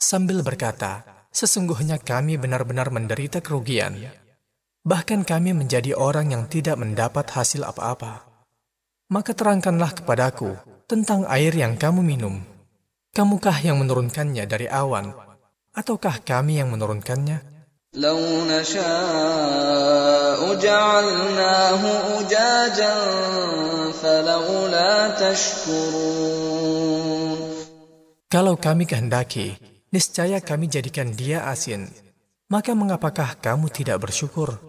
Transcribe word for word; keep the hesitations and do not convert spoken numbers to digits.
sambil berkata, "Sesungguhnya kami benar-benar menderita kerugian. Bahkan kami menjadi orang yang tidak mendapat hasil apa-apa. Maka terangkanlah kepadaku tentang air yang kamu minum. Kamukah yang menurunkannya dari awan, ataukah kami yang menurunkannya?" لو نشاء جعلناه أجاجا فلولا تشكرون. Kalau kami kehendaki, niscaya kami jadikan dia asin. Maka mengapakah kamu tidak bersyukur?